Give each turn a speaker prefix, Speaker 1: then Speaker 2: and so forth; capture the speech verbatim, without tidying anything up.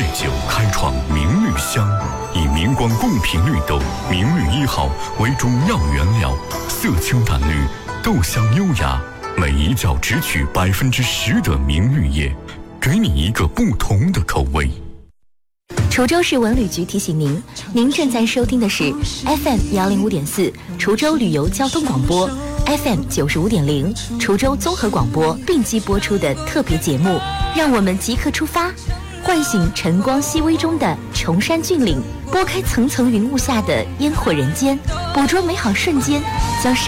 Speaker 1: 酒开创明绿香，以明光贡品绿豆明绿一号为主要原料，色清淡绿，豆香优雅，每一角只取百分之十的明绿叶，给你一个不同的口味。
Speaker 2: 滁州市文旅局提醒您，您正在收听的是 F M 幺零五点四滁州旅游交通广播 ，F M 九十五点零滁州综合广播并机播出的特别节目。让我们即刻出发，唤醒晨光熹微中的崇山峻岭，拨开层层云雾下的烟火人间，捕捉美好瞬间，将